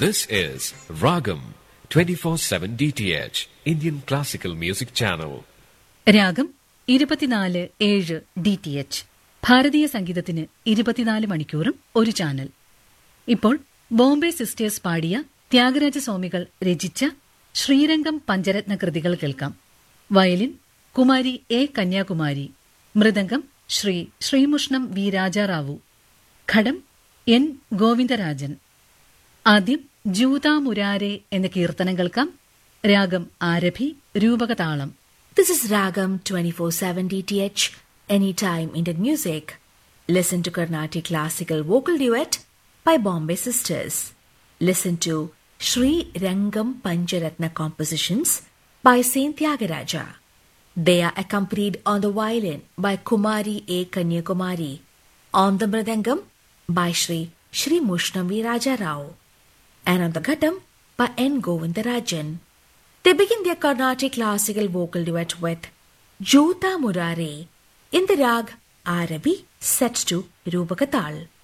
This is Ragam 24/7 DTH Indian Classical Music Channel. രാഗം 24/7 DTH ഭാരതീയ സംഗീതത്തിന് 24 മണിക്കൂറും ഒരു ചാനൽ. ഇപ്പോൾ ബോംബെ സിസ്റ്റേഴ്സ് പാടിയ ത്യാഗരാജസ്വാമികൾ രചിച്ച ശ്രീരംഗം പഞ്ചരത്ന കൃതികൾ കേൾക്കാം. Violin Kumari A Kanyakumari, mridangam Shri Srimushnam V Rajarao, ghatam N Govindarajan. ആദ്യം ജൂതാ മുരാരെ എന്ന കീർത്തനം കേൾക്കാം. രാഗം Arabhi, രൂപകതാളം. This is Ragam 24/7 DTH, Anytime Indian Music. Listen to Carnatic Classical Vocal Duet by Bombay Sisters. Listen to Sri Rangam Pancharatna compositions by Saint Tyagaraja. They are accompanied on the violin by Kumari A. Kanyakumari, on the mridangam by Shri Mushnam V. Raja Rao, and on the ghatam by N. Govindarajan. They begin their Carnatic classical vocal duet with Jyota Murare in the rag Arabi set to Rupakatal.